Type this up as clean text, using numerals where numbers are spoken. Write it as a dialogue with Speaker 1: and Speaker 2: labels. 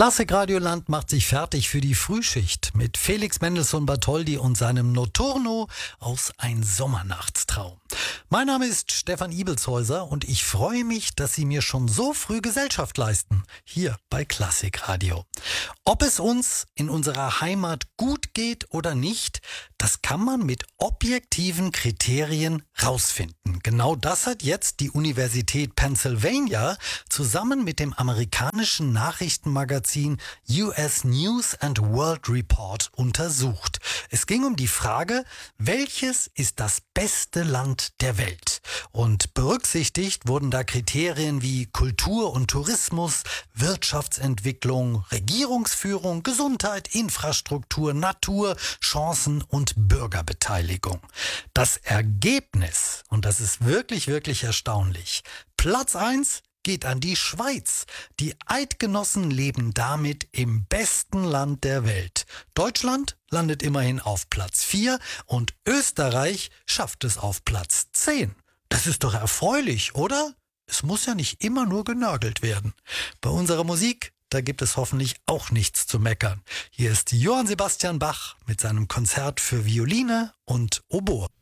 Speaker 1: Klassikradioland macht sich fertig für die Frühschicht mit Felix Mendelssohn Bartholdy und seinem Notturno aus Ein Sommernachtstraum. Mein Name ist Stefan Ibelshäuser und ich freue mich, dass Sie mir schon so früh Gesellschaft leisten, hier bei Klassikradio. Ob es uns in unserer Heimat gut geht oder nicht, das kann man mit objektiven Kriterien rausfinden. Genau das hat jetzt die Universität Pennsylvania zusammen mit dem amerikanischen Nachrichtenmagazin US News and World Report untersucht. Es ging um die Frage, welches ist das beste Land der Welt? Und berücksichtigt wurden da Kriterien wie Kultur und Tourismus, Wirtschaftsentwicklung, Regierungsführung, Gesundheit, Infrastruktur, Natur, Chancen und Bürgerbeteiligung. Das Ergebnis, und das ist wirklich, wirklich erstaunlich, Platz 1 geht an die Schweiz. Die Eidgenossen leben damit im besten Land der Welt. Deutschland landet immerhin auf Platz 4 und Österreich schafft es auf Platz 10. Das ist doch erfreulich, oder? Es muss ja nicht immer nur genörgelt werden. Bei unserer Musik, da gibt es hoffentlich auch nichts zu meckern. Hier ist Johann Sebastian Bach mit seinem Konzert für Violine und Oboe.